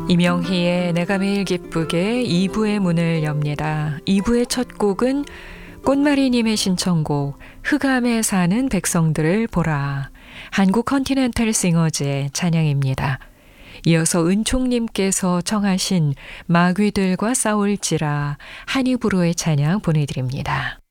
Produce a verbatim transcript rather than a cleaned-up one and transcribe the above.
이명희의 내가 매일 기쁘게 이 부의 문을 엽니다. 이 부의 첫 곡은 꽃마리님의 신청곡 흑암에 사는 백성들을 보라. 한국 컨티넨탈 싱어즈의 찬양입니다. 이어서 은총님께서 청하신 마귀들과 싸울지라 한이브로의 찬양 보내드립니다.